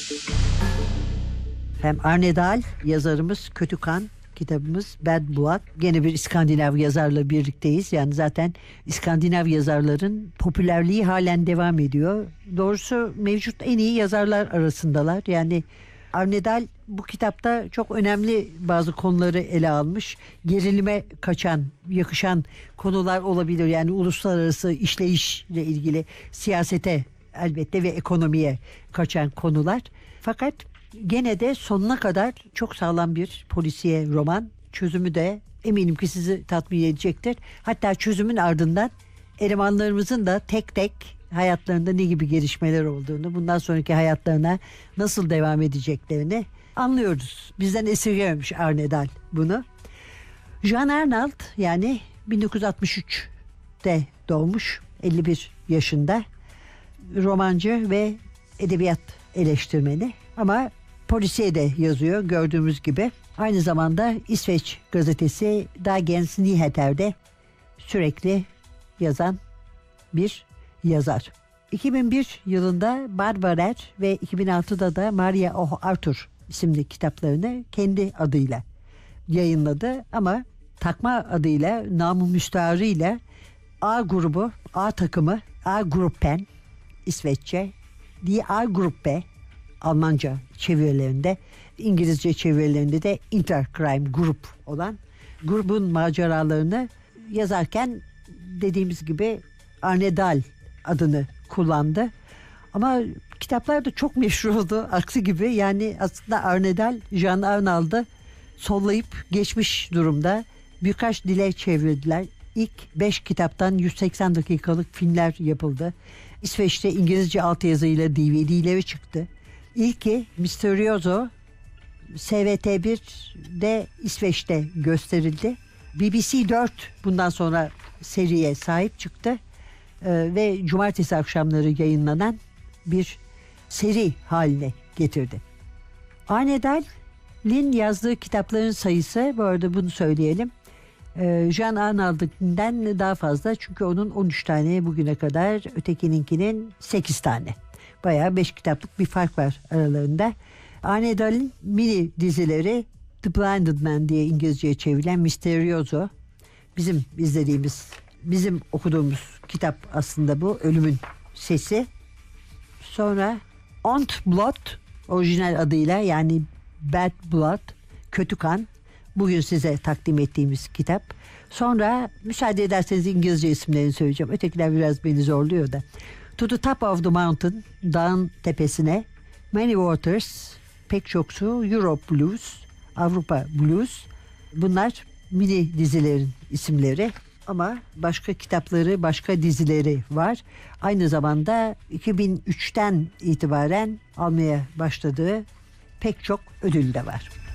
Hem Arne Dahl yazarımız, Kötü Kan kitabımız, Bad Blood. Gene bir İskandinav yazarla birlikteyiz. Yani zaten İskandinav yazarların popülerliği halen devam ediyor. Doğrusu mevcut en iyi yazarlar arasındalar. Yani Arne Dahl bu kitapta çok önemli bazı konuları ele almış. Gerilime kaçan, yakışan konular olabilir. Yani uluslararası işleyişle ilgili, siyasete elbette ve ekonomiye kaçan konular. Fakat gene de sonuna kadar çok sağlam bir polisiye roman. Çözümü de eminim ki sizi tatmin edecektir. Hatta çözümün ardından elemanlarımızın da tek tek hayatlarında ne gibi gelişmeler olduğunu, bundan sonraki hayatlarına nasıl devam edeceklerini anlıyoruz. Bizden esirgememiş Arne Dahl bunu. Jan Arnald, yani 1963'te doğmuş, 51 yaşında, romancı ve edebiyat eleştirmeni, ama polisiye de yazıyor gördüğümüz gibi. Aynı zamanda İsveç gazetesi Dagens Nyheter'de sürekli yazan bir yazar. 2001 yılında Barbarer ve 2006'da da Maria O. Arthur isimli kitaplarını kendi adıyla yayınladı, ama takma adıyla, namı müstaharıyla A grubu, A takımı, A Gruppen İsveççe, Die A-Gruppe Almanca çevirilerinde, İngilizce çevirilerinde de Intercrime Group olan grubun maceralarını yazarken dediğimiz gibi Arne Dahl adını kullandı. Ama kitaplar da çok meşhur oldu aksi gibi. Yani aslında Arne Dahl, Jan Arnald'ı sollayıp geçmiş durumda. Birkaç dile çevirdiler. İlk 5 kitaptan 180 dakikalık filmler yapıldı. İsveç'te İngilizce altyazıyla DVD'leri çıktı. İlki Misterioso SVT1'de İsveç'te gösterildi. BBC 4 bundan sonra seriye sahip çıktı. Ve cumartesi akşamları yayınlanan bir seri haline getirdi. Arne Dahl'in yazdığı kitapların sayısı, bu arada bunu söyleyelim, Jan Arnald'ınkinden daha fazla, çünkü onun 13 tane bugüne kadar, ötekininkinin 8 tane. Bayağı 5 kitaplık bir fark var aralarında. Arne Dahl'in mini dizileri The Blinded Man diye İngilizceye çevrilen Misterioso, bizim izlediğimiz, bizim okuduğumuz kitap aslında bu, Ölümün Sesi. Sonra Ont Blood orijinal adıyla, yani Bad Blood, Kötü Kan, bugün size takdim ettiğimiz kitap. Sonra müsaade ederseniz İngilizce isimlerini söyleyeceğim. Ötekiler biraz beni zorluyor da. To the Top of the Mountain, dağın tepesine. Many Waters, pek çok su. Europe Blues, Avrupa Blues. Bunlar mini dizilerin isimleri. Ama başka kitapları, başka dizileri var. Aynı zamanda 2003'ten itibaren almaya başladığı pek çok ödül de var.